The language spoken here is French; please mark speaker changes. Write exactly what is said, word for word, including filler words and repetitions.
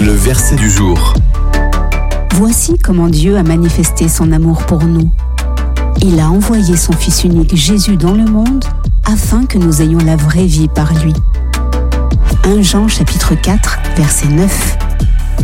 Speaker 1: Le verset du jour.
Speaker 2: Voici comment Dieu a manifesté son amour pour nous. Il a envoyé son Fils unique Jésus dans le monde afin que nous ayons la vraie vie par lui. premier Jean chapitre quatre, verset neuf.